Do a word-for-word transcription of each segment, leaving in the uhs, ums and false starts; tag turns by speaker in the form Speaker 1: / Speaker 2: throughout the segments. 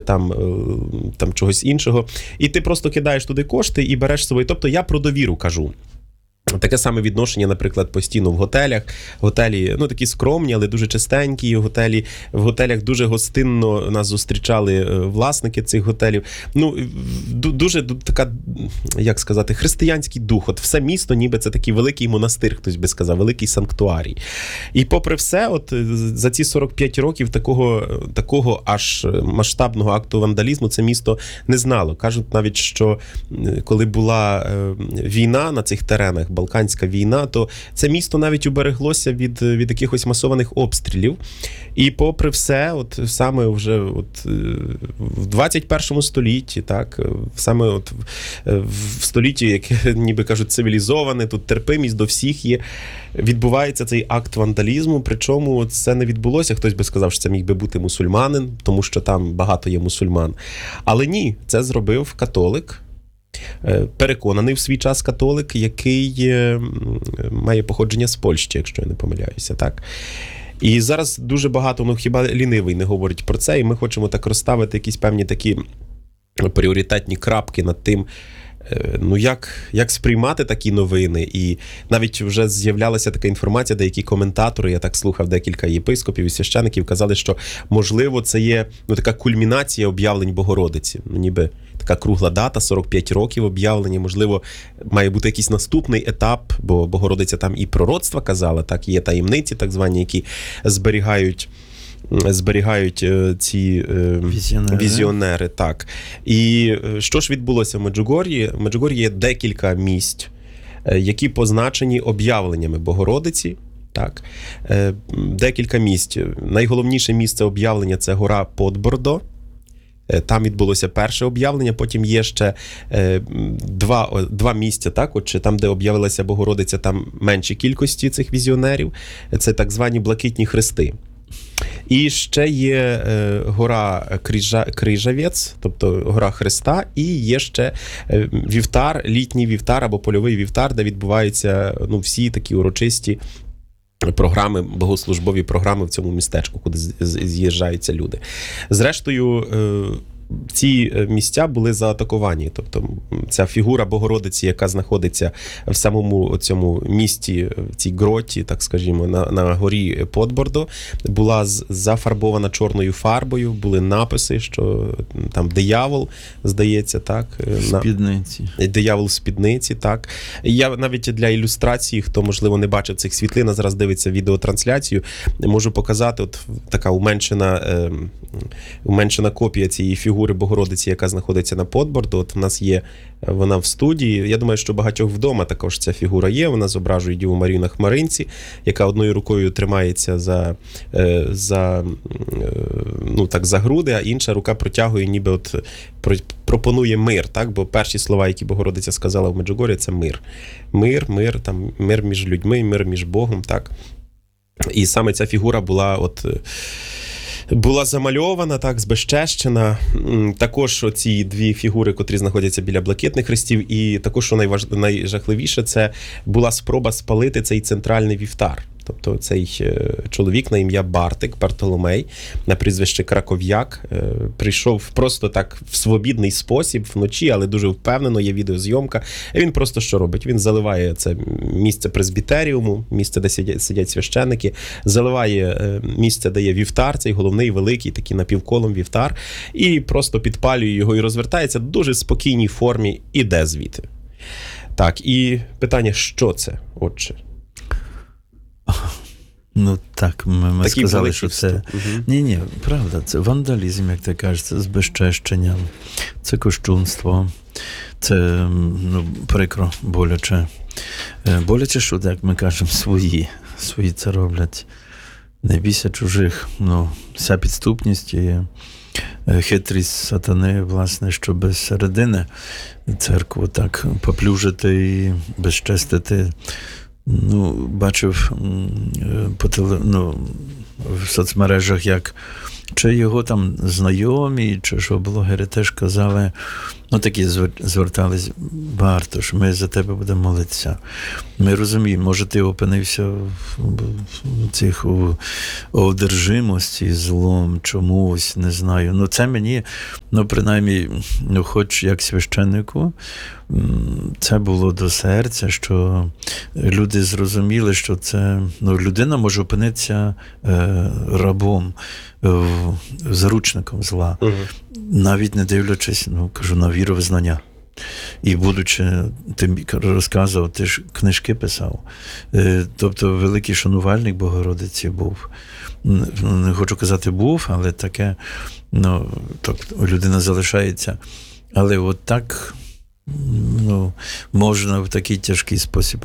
Speaker 1: там, там чогось іншого. І ти просто кидаєш туди кошти і береш з собою. Тобто я про довіру кажу. Таке саме відношення, наприклад, постійно в готелях. Готелі, ну, такі скромні, але дуже чистенькі. Готелі, в готелях дуже гостинно нас зустрічали власники цих готелів. Ну, дуже така, як сказати, християнський дух. От все місто, ніби це такий великий монастир, хтось би сказав, великий санктуарій. І попри все, от за ці сорок п'ять років такого, такого аж масштабного акту вандалізму це місто не знало. Кажуть навіть, що коли була війна на цих теренах, Балканська війна, то це місто навіть убереглося від, від якихось масованих обстрілів. І попри все, от саме вже от в двадцять першому столітті, так, саме от в столітті, яке, ніби кажуть, цивілізоване, тут терпимість до всіх є, відбувається цей акт вандалізму, причому це не відбулося, хтось би сказав, що це міг би бути мусульманин, тому що там багато є мусульман. Але ні, це зробив католик, переконаний в свій час католик, який має походження з Польщі, якщо я не помиляюся, так? І зараз дуже багато, ну хіба лінивий не говорить про це, і ми хочемо так розставити якісь певні такі пріоритетні крапки над тим, ну як, як сприймати такі новини. І навіть вже з'являлася така інформація, деякі коментатори, я так слухав декілька єпископів і священиків, казали, що можливо це є ну, така кульмінація об'явлень Богородиці. Ну, ніби така кругла дата, сорок п'ять років об'явлення, можливо, має бути якийсь наступний етап, бо Богородиця там і пророцтва казала, так, є таємниці так звані, які зберігають зберігають ці візіонери. візіонери. Так. І що ж відбулося в Меджугор'ї? В Меджугор'ї є декілька місць, які позначені об'явленнями Богородиці. Так. Декілька місць. Найголовніше місце об'явлення – це гора Подбордо. Там відбулося перше об'явлення, потім є ще е, два, два місця, так, от, там, де об'явилася Богородиця, там менші кількості цих візіонерів. Це так звані Блакитні Хрести. І ще є е, гора Крижа, Крижавець, тобто гора Христа, і є ще е, вівтар, літній вівтар або польовий вівтар, де відбуваються ну, всі такі урочисті програми, богослужбові програми в цьому містечку, куди з'їжджаються люди. Зрештою, ці місця були заатаковані. Тобто ця фігура Богородиці, яка знаходиться в самому цьому місті, в цій гроті, так скажімо, на, на горі Подбордо, була зафарбована чорною фарбою, були написи, що там диявол, здається, так?
Speaker 2: В спідниці.
Speaker 1: Диявол в спідниці, так. Я навіть для ілюстрації, хто, можливо, не бачив цих світлин, а зараз дивиться відеотрансляцію, можу показати от така уменшена, е, уменшена копія цієї фігури Богородиці, яка знаходиться на Подбордо. От в нас є вона в студії. Я думаю, що багатьох вдома також ця фігура є. Вона зображує Діву Марію на хмаринці, яка одною рукою тримається за, за, ну, так, за груди, а інша рука протягує, ніби от пропонує мир, так? Бо перші слова, які Богородиця сказала в Меджугор'ї, це мир. Мир, мир, там, мир між людьми, мир між Богом, так? І саме ця фігура була от була замальована, так, збезчещена. Також ці дві фігури, котрі знаходяться біля Блакитних Хрестів, і також, що найваж... найжахливіше, це була спроба спалити цей центральний вівтар. Тобто цей чоловік на ім'я Бартик, Бартоломей, на прізвище Краков'як, прийшов просто так в свобідний спосіб вночі, але дуже впевнено, є відеозйомка. І він просто що робить? Він заливає це місце презбітеріуму, місце, де сидять, сидять священники, заливає місце, де є вівтар, цей головний, великий, такий напівколом вівтар, і просто підпалює його і розвертається в дуже спокійній формі, іде звідти. Так, і питання, що це, отче?
Speaker 2: Ну так, ми, ми сказали, що це...
Speaker 1: Угу.
Speaker 2: Ні-ні, правда, це вандалізм, як ти кажеш, це збезчещення, це кощунство, це, ну, прикро, боляче. Боляче, що, як ми кажемо, свої, свої це роблять. Не бійся чужих, ну, вся підступність і хитрість сатани, власне, що без середини церкву так поплюжити і безчестити. Ну, бачив по теле, ну, в соцмережах, як чи його там знайомі, чи що блогери теж казали, ну такі звертались, Бартош, ми за тебе будемо молитися. Ми розуміємо, може ти опинився в цих у одержимості, злом, чомусь, не знаю. Ну це мені, ну принаймні, ну хоч як священнику, це було до серця, що люди зрозуміли, що це, ну, людина може опинитися е, рабом, е, заручником зла, угу. навіть не дивлячись, ну, кажу, на віровизнання. І будучи, ти розказував, ти ж книжки писав. Е, тобто великий шанувальник Богородиці був. Не хочу казати був, але таке, ну, так, людина залишається. Але от так, ну, можна в такий тяжкий спосіб,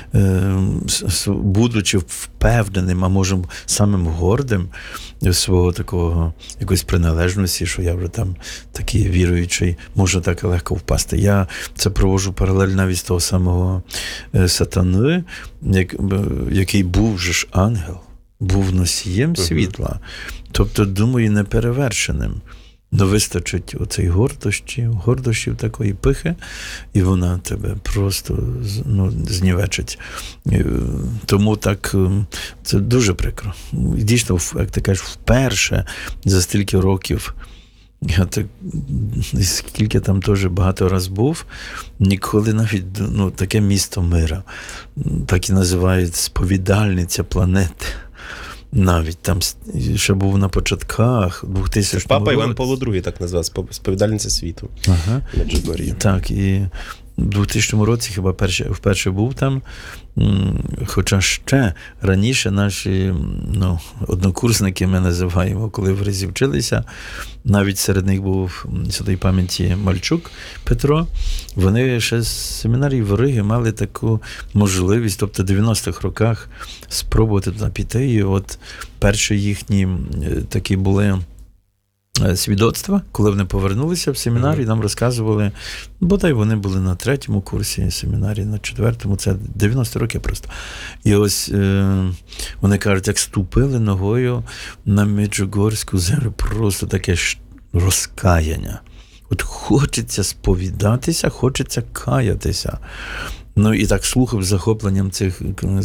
Speaker 2: будучи впевненим, а може самим гордим свого такого якоїсь приналежності, що я вже там такий віруючий, можна так легко впасти. Я це проводжу паралель навіть з того самого сатани, який був же ж ангел, був носієм світла, тобто, думаю, неперевершеним. Но вистачить оцей гордощі, гордощів такої пихи, і вона тебе просто, ну, знівечить. Тому так, це дуже прикро. Дійсно, як ти кажеш, вперше за стільки років, я так, скільки там теж багато раз був, ніколи навіть, ну, таке місто мира, так і називають сповідальниця планети. Навіть там ще був на початках двохтисячного року.
Speaker 1: Папа Іван Павло другий так назвав, сповідальниця світу.
Speaker 2: Ага. Так, і в двохтисячному році хіба перше, вперше був там, хоча ще раніше наші, ну, однокурсники, ми називаємо, коли в Ризі вчилися, навіть серед них був святої пам'яті Мальчук Петро, вони ще з семінарії в Ригі мали таку можливість, тобто в дев'яностих роках спробувати туди піти, і от перші їхні такі були свідоцтва, коли вони повернулися в семінарі, нам розказували, бодай вони були на третьому курсі семінарі, на четвертому, це дев'яності роки просто. І ось е, вони кажуть, як ступили ногою на Меджугорську землю, просто таке розкаяння. От хочеться сповідатися, хочеться каятися. Ну, і так слухав з захопленням цих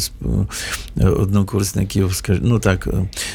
Speaker 2: однокурсників, ну так,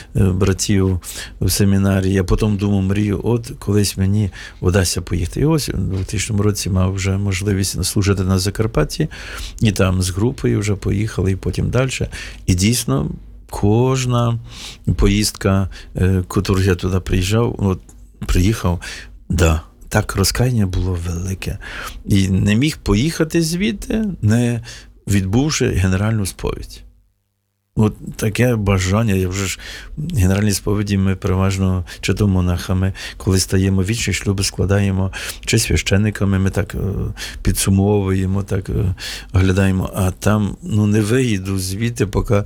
Speaker 2: братів в семінарі. Я потім думав, мрію, от колись мені вдасться поїхати. І ось у двохтисячному році мав вже можливість служити на Закарпатті, і там з групою вже поїхали, і потім далі. І дійсно, кожна поїздка, котру я туди приїжджав, от, приїхав, да, так, розкаяння було велике. І не міг поїхати звідти, не відбувши генеральну сповідь. От таке бажання, я вже ж генеральні сповіді ми переважно, чи то монахами, коли стаємо вічні шлюби, складаємо, чи священниками, ми так підсумовуємо, так оглядаємо, а там, ну, не виїду звідти, поки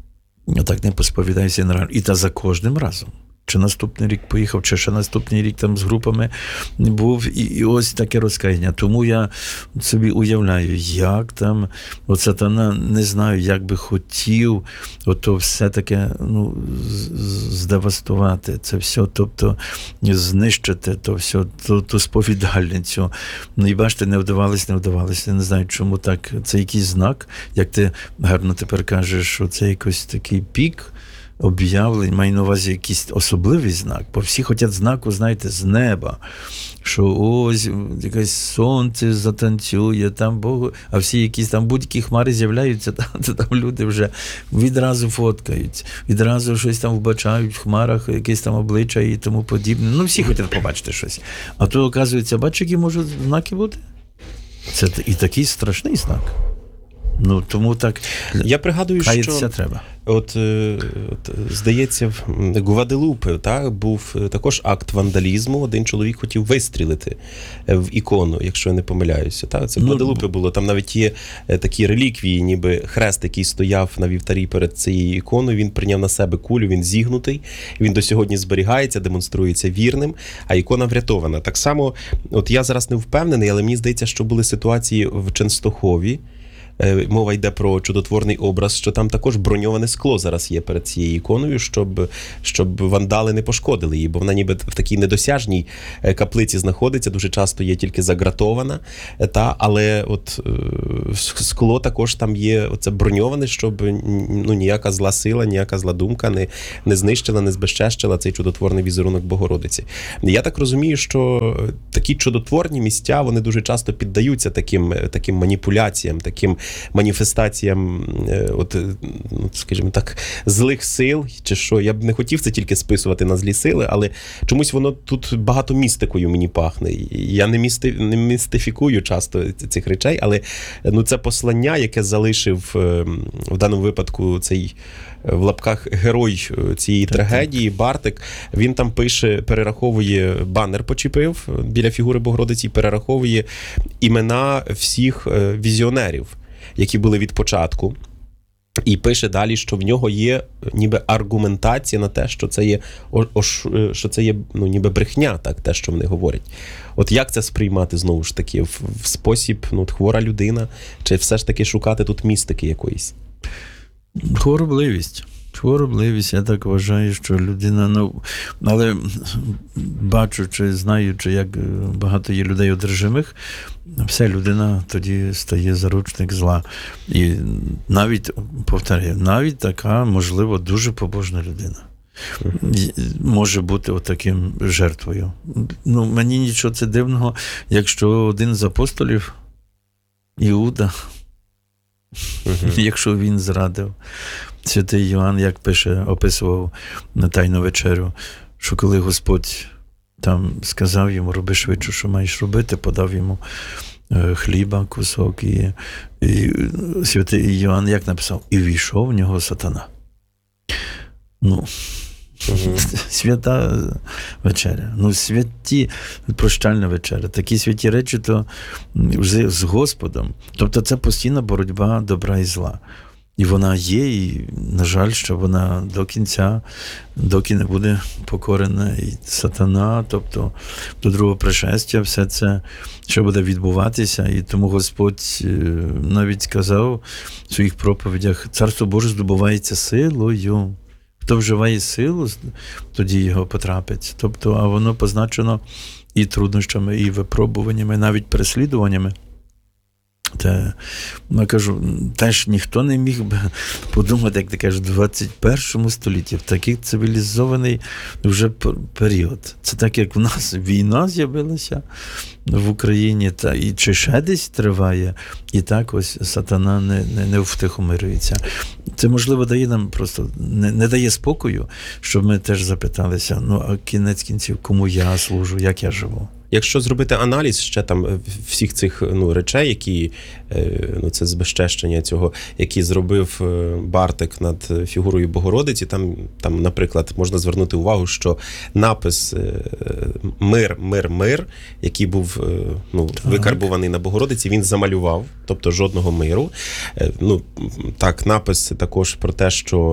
Speaker 2: так не посповідаюся генерально. І та за кожним разом. Чи наступний рік поїхав, чи ще наступний рік там з групами був, і, і ось таке розкаяння. Тому я собі уявляю, як там, от сатана, не знаю, як би хотів ото все таке, ну, здевастувати, це все, тобто знищити, то все, ту, ту сповідальницю. Ну, і бачите, не вдавалось, не вдавалось, я не знаю, чому так. Це якийсь знак, як ти гарно тепер кажеш, що це якийсь такий пік, об'явлень, маю на увазі якийсь особливий знак, бо всі хочуть знаку, знаєте, з неба, що ось якесь сонце затанцює, там Богу, а всі якісь там будь-які хмари з'являються, там, там люди вже відразу фоткають, відразу щось там вбачають в хмарах, якесь там обличчя і тому подібне. Ну, всі хочуть побачити щось. А то, оказується, бачиш, які можуть знаки бути? Це і такий страшний знак. Ну, тому так,
Speaker 1: я пригадую, що
Speaker 2: треба.
Speaker 1: От, от, здається, в Гваделупі, так, був також акт вандалізму. Один чоловік хотів вистрілити в ікону, якщо я не помиляюся. Так? Це в Гваделупі було. Там навіть є такі реліквії, ніби хрест, який стояв на вівтарі перед цією іконою. Він прийняв на себе кулю, він зігнутий. Він до сьогодні зберігається, демонструється вірним, а ікона врятована. Так само, от я зараз не впевнений, але мені здається, що були ситуації в Ченстохові, мова йде про чудотворний образ, що там також броньоване скло зараз є перед цією іконою, щоб, щоб вандали не пошкодили її, бо вона ніби в такій недосяжній каплиці знаходиться, дуже часто є тільки загратована, та, але от скло також там є оце броньоване, щоб ну, ніяка зла сила, ніяка зла думка не, не знищила, не збезчещила цей чудотворний візерунок Богородиці. Я так розумію, що такі чудотворні місця, вони дуже часто піддаються таким, таким маніпуляціям, таким маніфестаціям, от, скажімо так, злих сил, чи що. Я б не хотів це тільки списувати на злі сили, але чомусь воно тут багато містикою мені пахне. Я не, місти, не містифікую часто цих речей, але ну, це послання, яке залишив в даному випадку цей в лапках герой цієї так, трагедії, так. Бартик, він там пише, перераховує, банер почепив біля фігури Богородиці, перераховує імена всіх візіонерів, які були від початку. І пише далі, що в нього є ніби аргументація на те, що це є, о, о, що це є ну, ніби брехня, так, те, що вони говорять. От як це сприймати, знову ж таки, в, в спосіб, ну, хвора людина, чи все ж таки шукати тут містики якоїсь?
Speaker 2: Хворобливість. Хворобливість, я так вважаю, що людина, ну, але бачучи, знаючи, як багато є людей одержимих, вся людина тоді стає заручник зла. І навіть, повторяю, навіть така, можливо, дуже побожна людина може бути отаким жертвою. Ну, мені нічого це дивного, якщо один з апостолів, Іуда, Uh-huh. якщо він зрадив. Святий Йоанн, як пише, описував на Тайну вечерю, що коли Господь там сказав йому, роби швидше, що маєш робити, подав йому хліба, кусок, і, і святий Йоанн як написав, і війшов в нього сатана. Ну, Uh-huh. свята вечеря. Ну, святі прощальна вечеря. Такі святі речі, то вже з Господом. Тобто це постійна боротьба добра і зла. І вона є, і, на жаль, що вона до кінця, доки не буде покорена і сатана, тобто до другого пришестя, все це, що буде відбуватися. І тому Господь навіть сказав в своїх проповідях, Царство Боже здобувається силою. Хто вживає силу, тоді його потрапить. Тобто, а воно позначено і труднощами, і випробуваннями, навіть переслідуваннями. Та, я кажу, теж ніхто не міг би подумати, як ти кажеш, в двадцять першому столітті, в такий цивілізований вже період. Це так, як в нас війна з'явилася в Україні, та і чи ще десь триває, і так ось сатана не, не, не втихомирюється. Це, можливо, дає нам просто, не, не дає спокою, щоб ми теж запиталися, ну, а кінець кінців, кому я служу, як я живу.
Speaker 1: Якщо зробити аналіз ще там всіх цих ну, речей, які, ну, це збезчещення цього, які зробив Бартик над фігурою Богородиці, там, там, наприклад, можна звернути увагу, що напис «Мир, мир, мир», який був ну, викарбуваний на Богородиці, він замалював, тобто жодного миру. Ну, так, напис також про те, що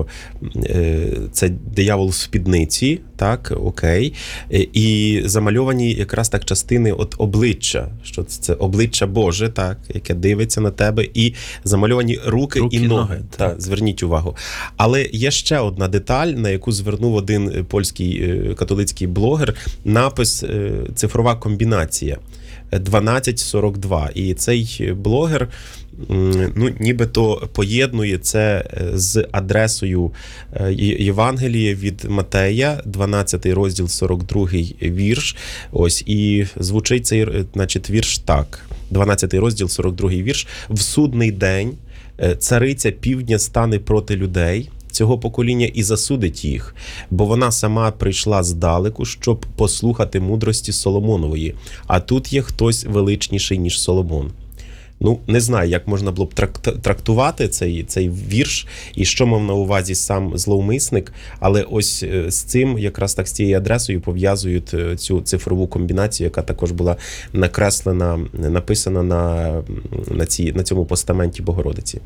Speaker 1: це диявол в спідниці, так, окей, і замальовані якраз так частини от обличчя, що це обличчя Боже, так, яке дивиться на тебе, і замальовані руки, руки і ноги. ноги так. Так, зверніть увагу. Але є ще одна деталь, на яку звернув один польський католицький блогер, напис «Цифрова комбінація» дванадцять сорок два. І цей блогер, ну, нібито поєднує це з адресою Євангелія від Матея, дванадцятий розділ, сорок другий вірш. Ось, і звучить цей, значить, вірш так. дванадцятий розділ, сорок другий вірш. «В судний день цариця півдня стане проти людей цього покоління і засудить їх, бо вона сама прийшла здалеку, щоб послухати мудрості Соломонової, а тут є хтось величніший, ніж Соломон». Ну, не знаю, як можна було б трактувати цей, цей вірш, і що мав на увазі сам зловмисник, але ось з цим, якраз так з цією адресою пов'язують цю цифрову комбінацію, яка також була накреслена, написана на, на, ці, на цьому постаменті Богородиці.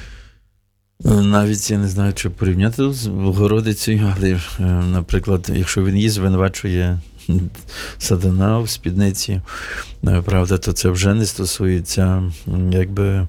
Speaker 2: Навіть я не знаю, чи порівняти з Богородицею, але, наприклад, якщо він її звинувачує сатана в спідниці, правда, то це вже не стосується якби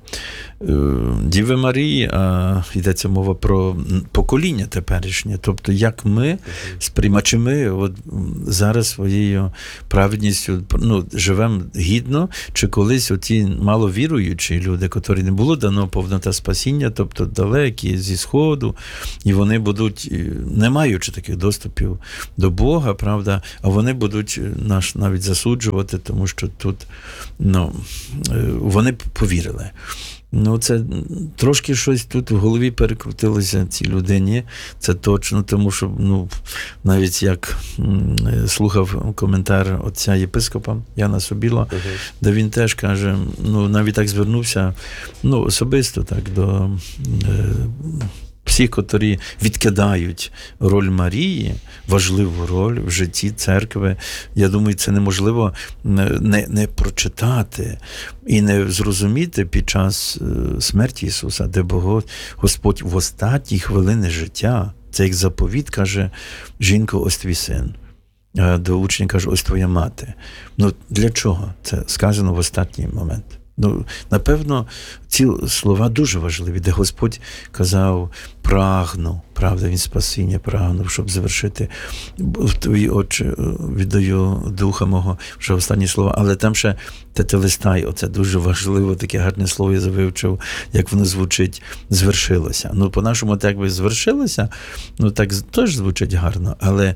Speaker 2: Діви Марії, а йдеться мова про покоління теперішнє. Тобто, як ми сприймаємо, чи ми от зараз своєю праведністю ну, живемо гідно, чи колись оті маловіруючі люди, котрі не було дано повнота спасіння, тобто далекі зі Сходу, і вони будуть, не маючи таких доступів до Бога, правда, а вони будуть нас навіть засуджувати, тому що тут ну, вони повірили. Ну, це трошки щось тут в голові перекрутилося цій людині, це точно, тому що, ну, навіть як м, слухав коментар отця єпископа Яна Собіла, uh-huh. де він теж каже, ну, навіть так звернувся, ну, особисто так до е, всіх, котрі відкидають роль Марії, важливу роль в житті церкви. Я думаю, це неможливо не, не прочитати і не зрозуміти під час смерті Ісуса, де Бог, Господь в останні хвилини життя, це як заповіт, каже, жінко, ось твій син. А до учня каже, ось твоя мати. Ну, для чого? Це сказано в останній момент. Ну, напевно, ці слова дуже важливі, де Господь казав, прагну, правда, Він спасіння прагнув, щоб завершити в твої очі, віддаю духа мого, вже останні слова, але там ще тетелестай, оце дуже важливо, таке гарне слово я вивчив, як воно звучить, звершилося. Ну, по-нашому, так би звершилося, ну, так теж звучить гарно, але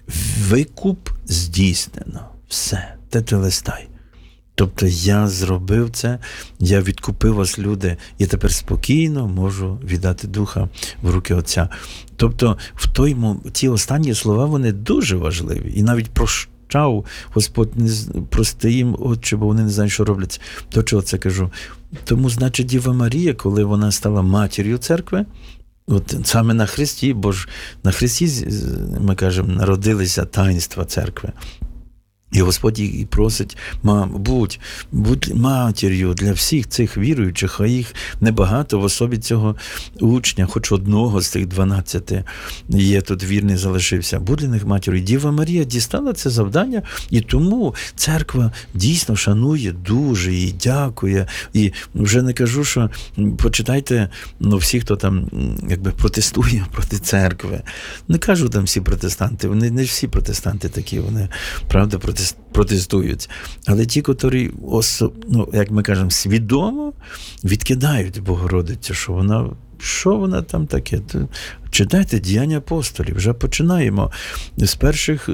Speaker 2: викуп здійснено, все, тетелестай. Тобто я зробив це, я відкупив вас, люди, я тепер спокійно можу віддати духа в руки Отця. Тобто в той момент, ті останні слова, вони дуже важливі. І навіть прощав Господь, прости їм, Отче, бо вони не знають, що роблять. То чого це кажу? Тому, значить, Діва Марія, коли вона стала матір'ю церкви, от саме на Христі, бо ж на Христі, ми кажемо, народилися таїнства церкви. І Господь її просить, мам, будь, будь матір'ю для всіх цих віруючих, а їх небагато в особі цього учня, хоч одного з тих дванадцяти є тут вірний залишився. Будь для них матір'ю. Діва Марія дістала це завдання, і тому церква дійсно шанує дуже і дякує. І вже не кажу, що почитайте, ну, всі, хто там якби протестує проти церкви. Не кажу там всі протестанти, вони не всі протестанти такі, вони, правда, протестують. протестують. Але ті, котрі, ну, як ми кажемо, свідомо відкидають Богородицю, що вона, що вона там таке? Читайте «Діяння апостолів», вже починаємо. З перших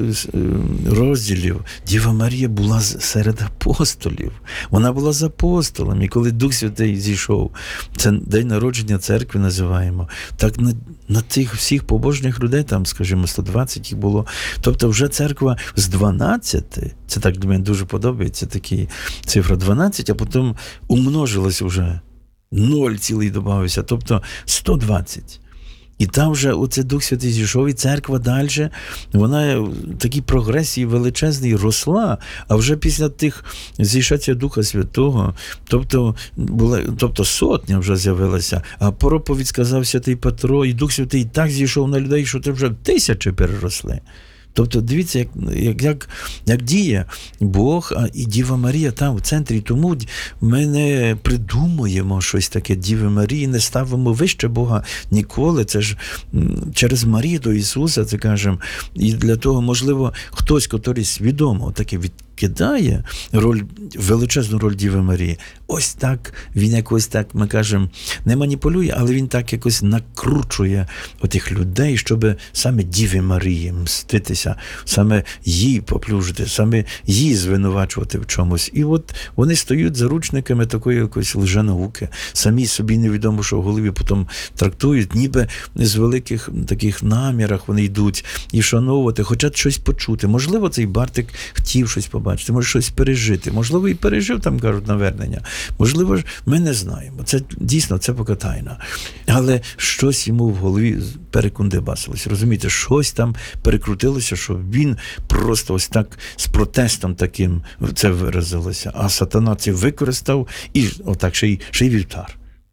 Speaker 2: розділів Діва Марія була серед апостолів. Вона була з апостолами. І коли Дух Святий зійшов, це день народження церкви називаємо, так на, на тих всіх побожних людей, там, скажімо, сто двадцять їх було. Тобто вже церква з дванадцяти, це так для мене дуже подобається, такі цифра дванадцять, а потім умножилась вже. Ноль цілий додався, тобто сто двадцять. І там вже оце Дух Святий зійшов, і церква далі, вона в такій прогресії величезній росла, а вже після тих зійшаття Духа Святого, тобто, була, тобто сотня вже з'явилася, а проповідь сказав Святий Петро, і Дух Святий так зійшов на людей, що це вже тисячі переросли. Тобто, дивіться, як, як, як, як діє Бог, а і Діва Марія там в центрі. Тому ми не придумуємо щось таке Діви Марії, не ставимо вище Бога ніколи. Це ж через Марію до Ісуса, це кажемо. І для того, можливо, хтось, який свідомо таке відкидає роль, величезну роль Діви Марії, ось так, він якось так, ми кажемо, не маніпулює, але він так якось накручує отих людей, щоб саме Діві Марії мститися, саме їй поплюжити, саме їй звинувачувати в чомусь. І от вони стають заручниками такої якоїсь лженауки. Самі собі невідомо, що в голові потім трактують, ніби з великих таких намірах вони йдуть і шановувати, хочуть щось почути. Можливо, цей Бартик хотів щось побачити, може щось пережити. Можливо, і пережив, там кажуть, навернення. Можливо ж, ми не знаємо. Це дійсно, це поки тайна. Але щось йому в голові перекундибасилось. Розумієте, щось там перекрутилося, що він просто ось так з протестом таким це виразилося. А сатана це використав і отак ще й, ще й вівтар.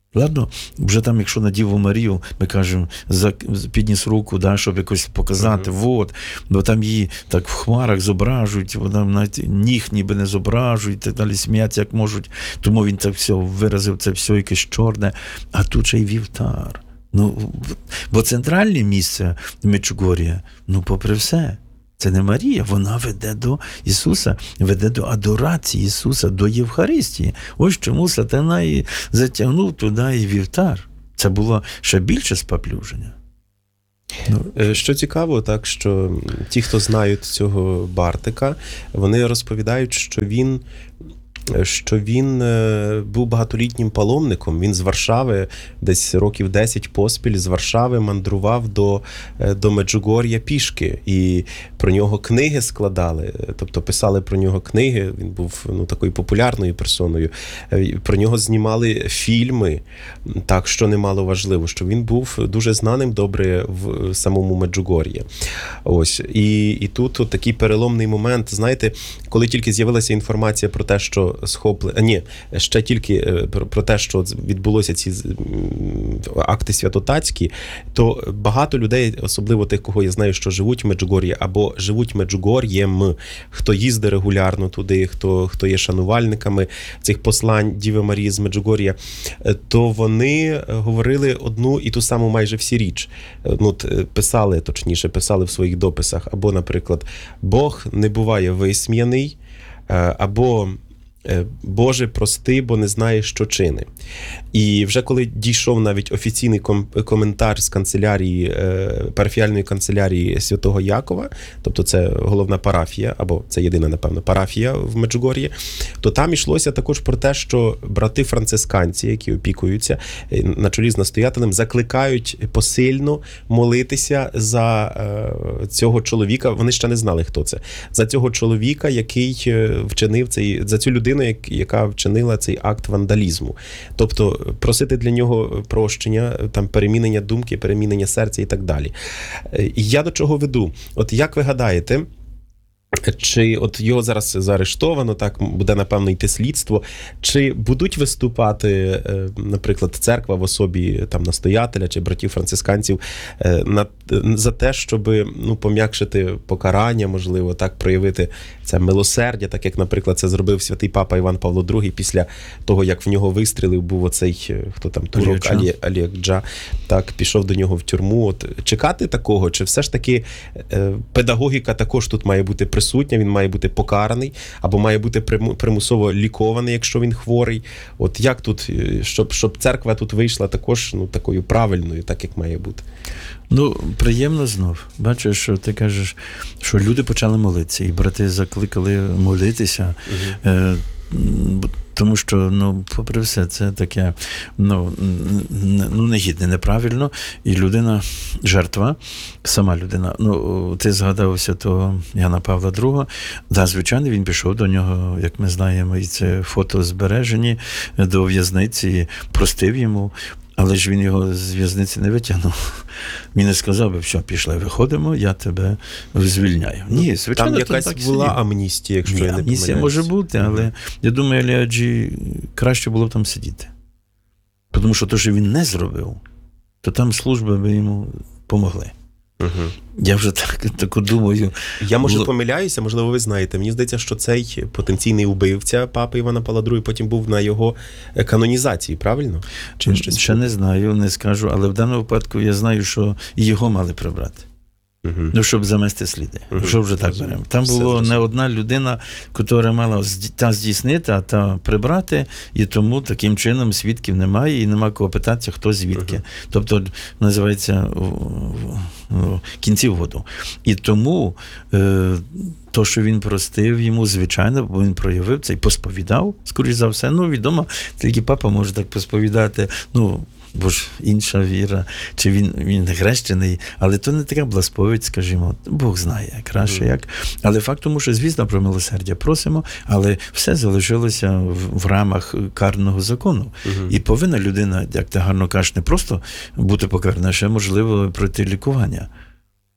Speaker 2: Ладно, вже там, якщо на Діву Марію, ми кажемо, за, підніс руку, да, щоб якось показати, uh-huh. вот, бо там її так в хмарах зображують, вона навіть ніг ніби не зображують, так далі сміються, як можуть, тому він так все виразив, це все якесь чорне, а тут ще й вівтар. Ну, бо центральне місце Меджугор'я, ну, попри все, це не Марія, вона веде до Ісуса, веде до адорації Ісуса, до Євхаристії. Ось чому сатана і затягнув туди і вівтар. Це було ще більше спаплюження.
Speaker 1: Ну, що цікаво, так, що ті, хто знають цього Бартика, вони розповідають, що він що він був багатолітнім паломником. Він з Варшави, десь років десять поспіль, з Варшави мандрував до, до Меджугор'я пішки. І про нього книги складали, тобто писали про нього книги. Він був, ну, такою популярною персоною. Про нього знімали фільми, так, що немало важливо, що він був дуже знаним добре в самому Меджугор'ї. Ось. І, і тут от такий переломний момент. Знаєте, коли тільки з'явилася інформація про те, що схопли... А, ні, ще тільки про, про те, що відбулося ці акти святотатські, то багато людей, особливо тих, кого я знаю, що живуть в Меджугор'ї, або живуть Меджугор'єм, хто їздить регулярно туди, хто, хто є шанувальниками цих послань Діви Марії з Меджугор'я, то вони говорили одну і ту саму майже всі річ. Ну, писали, точніше, писали в своїх дописах, або, наприклад, Бог не буває висміяний, або Боже, прости, бо не знаєш, що чини. І вже коли дійшов навіть офіційний коментар з канцелярії, парафіяльної канцелярії Святого Якова, тобто це головна парафія, або це єдина, напевно, парафія в Меджугор'ї, то там йшлося також про те, що брати-францисканці, які опікуються на чолі з настоятелем, закликають посильно молитися за цього чоловіка, вони ще не знали, хто це, за цього чоловіка, який вчинив цей, за цю людину, яка вчинила цей акт вандалізму. Тобто просити для нього прощення, там перемінення думки, перемінення серця і так далі. І я до чого веду? От як ви гадаєте, чи от його зараз заарештовано, так, буде, напевно, йти слідство, чи будуть виступати, наприклад, церква в особі там настоятеля чи братів-францисканців на, за те, щоб, ну, пом'якшити покарання, можливо, так, проявити це милосердя, так як, наприклад, це зробив святий папа Іван Павло другий після того, як в нього вистрілив був оцей, хто там, турок, Алі, Аліакджа, так, пішов до нього в тюрму. От, чекати такого, чи все ж таки педагогіка також тут має бути присутня, він має бути покараний, або має бути примусово лікований, якщо він хворий. От як тут, щоб, щоб церква тут вийшла також, ну, такою правильною, так як має бути?
Speaker 2: Ну, приємно знов. Бачиш, що ти кажеш, що люди почали молитися, і брати закликали молитися. Угу. Е, тому що, ну, попри все, це таке, ну, ну, негідне, неправильно, і людина, жертва, сама людина, ну, ти згадався того Яна Павла другого, да, звичайно, він пішов до нього, як ми знаємо, і це фото збережені, до в'язниці, простив йому, але ж він його з в'язниці не витягнув. Він не сказав би, що пішли, виходимо, я тебе звільняю. Ні, звичайно,
Speaker 1: там якась
Speaker 2: так
Speaker 1: була
Speaker 2: сидів.
Speaker 1: амністія, якщо Ні, я не помиляюсь.
Speaker 2: Амністія може бути, але mm-hmm. я думаю, Аліаджі краще було б там сидіти. Тому що те, що він не зробив, то там служби би йому помогли. Угу. Я вже так, так думаю.
Speaker 1: Я, може, було... помиляюся, можливо, ви знаєте. Мені здається, що цей потенційний убивця папи Івана Павла другого потім був на його канонізації, правильно?
Speaker 2: Чи щось? Ще не знаю, не скажу, але в даному випадку я знаю, що його мали прибрати. Угу. Ну, щоб замести сліди. Угу. Що вже так беремо. Там було не одна людина, яка мала та здійснити, а та прибрати, і тому таким чином свідків немає, і нема кого питатися, хто звідки. Угу. Тобто, називається кінці в воду. І тому е, то, що він простив йому, звичайно, бо він проявив це і посповідав, скоріш за все. Ну, відомо, тільки папа може так посповідати, ну, бо ж інша віра, чи він, він хрещений, але то не така була сповідь, скажімо, Бог знає краще mm. як. Але факт тому, що, звісно, про милосердя просимо, але все залишилося в, в рамах карного закону. Mm-hmm. І повинна людина, як ти гарно кажеш, не просто бути покарана, а ще, можливо, пройти лікування.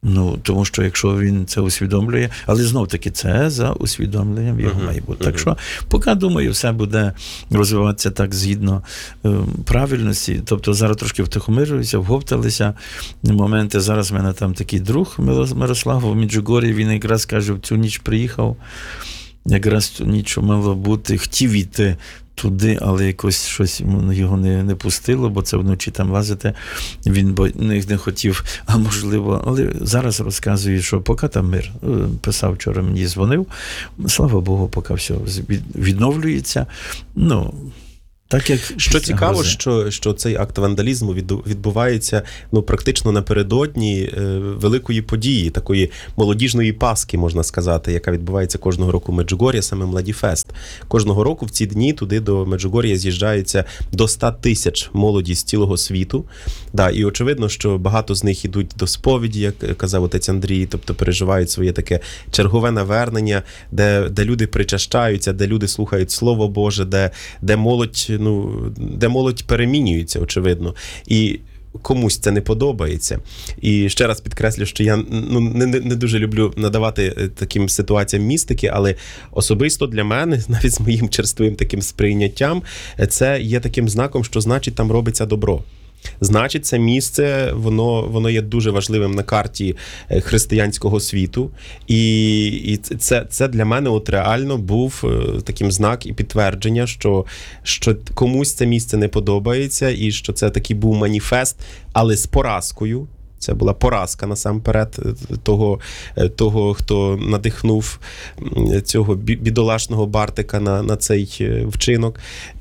Speaker 2: Ну, тому що якщо він це усвідомлює, але знов-таки це за усвідомленням його
Speaker 1: Мгм,
Speaker 2: має бути. Так
Speaker 1: мгм.
Speaker 2: що, поки, думаю, все буде розвиватися так згідно е, правильності. Тобто зараз трошки втихомирююся, вговталися моменти. Зараз в мене там такий друг Мило- Мирослав в Меджугорі, він якраз каже, в цю ніч приїхав, якраз цю ніч мало бути, хотів іти туди, але якось щось йому- його не, не пустило, бо це вночі там лазити. Він бо не, не хотів, а можливо, але зараз розказує, що поки там мир. Е, Писав вчора, мені дзвонив. Слава Богу, поки все від- відновлюється. Ну, так як
Speaker 1: Що
Speaker 2: після
Speaker 1: цікаво,
Speaker 2: грози.
Speaker 1: що, що цей акт вандалізму відбу- відбувається ну, практично напередодні е, великої події, такої молодіжної Пасхи, можна сказати, яка відбувається кожного року в Меджугор'ї, саме Младіфест. Кожного року в ці дні туди до Меджугор'я з'їжджаються до ста тисяч молоді з цілого світу. Да, і очевидно, що багато з них ідуть до сповіді, як казав отець Андрій, тобто переживають своє таке чергове навернення, де, де люди причащаються, де люди слухають Слово Боже, де, де молодь, ну, де молодь перемінюється, очевидно. І комусь це не подобається. І ще раз підкреслю, що я ну, не, не, не дуже люблю надавати е, таким ситуаціям містики, але особисто для мене, навіть з моїм черствим таким сприйняттям, е, це є таким знаком, що значить там робиться добро. Значить, це місце, воно, воно є дуже важливим на карті е, християнського світу. І, і це, це для мене от реально був е, таким знак і підтвердження, що, що комусь це місце не подобається, і що це такий був маніфест, але з поразкою. Це була поразка насамперед того, того хто надихнув цього бі- бідолашного Бартика на, на цей вчинок.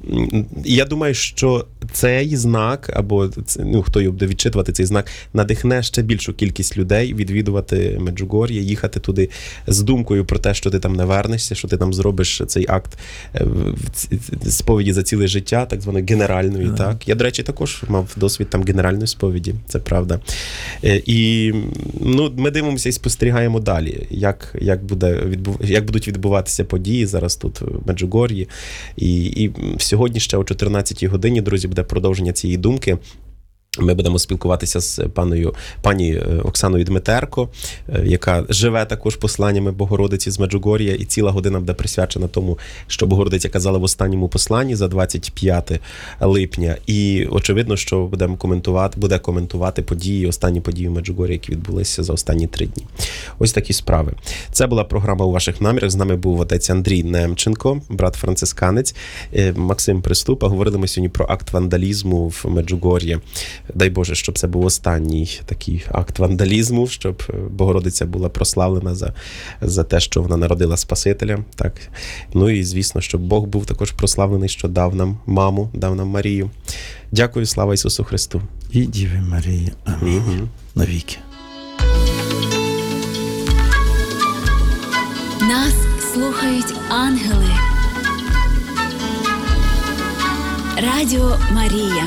Speaker 1: І я думаю, що цей знак, або ну, хто його буде відчитувати, цей знак, надихне ще більшу кількість людей відвідувати Меджугор'я, їхати туди з думкою про те, що ти там не вернешся, що ти там зробиш цей акт е, в ц- сповіді за ціле життя, так званої генеральної.
Speaker 2: Ага.
Speaker 1: Так. Я, до речі, також мав досвід там генеральної сповіді, це правда. Е, І ну, ми дивимося і спостерігаємо далі, як, як, буде відбув... як будуть відбуватися події зараз тут в Меджугор'ї. І, і сьогодні ще о чотирнадцятій годині, друзі, буде продовження цієї думки. Ми будемо спілкуватися з паною, пані Оксаною Дмитерко, яка живе також посланнями Богородиці з Меджугор'я, і ціла година буде присвячена тому, що Богородиця казала в останньому посланні за двадцять п'яте липня. І очевидно, що будемо коментувати, буде коментувати події, останні події в Меджугор'ї, які відбулися за останні три дні. Ось такі справи. Це була програма «У ваших намірах». З нами був отець Андрій Немченко, брат францисканець, Максим Приступа. Говорили ми сьогодні про акт вандалізму в Меджугор'ї. Дай Боже, щоб це був останній такий акт вандалізму, щоб Богородиця була прославлена за, за те, що вона народила Спасителя. Так. Ну і, звісно, щоб Бог був також прославлений, що дав нам маму, дав нам Марію. Дякую, слава Ісусу Христу.
Speaker 2: І Діві Марії. Амінь.
Speaker 1: Мгм.
Speaker 2: Навіки.
Speaker 3: Нас слухають ангели. Радіо Марія.